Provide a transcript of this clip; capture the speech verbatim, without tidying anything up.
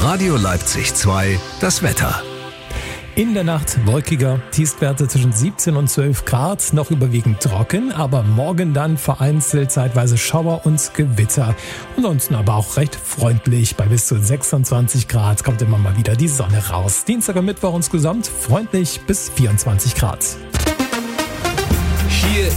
Radio Leipzig zwei, das Wetter. In der Nacht wolkiger, Tiefstwerte zwischen siebzehn und zwölf Grad, noch überwiegend trocken, aber morgen dann vereinzelt zeitweise Schauer und Gewitter. Ansonsten aber auch recht freundlich, bei bis zu sechsundzwanzig Grad kommt immer mal wieder die Sonne raus. Dienstag und Mittwoch insgesamt freundlich bis vierundzwanzig Grad. Hier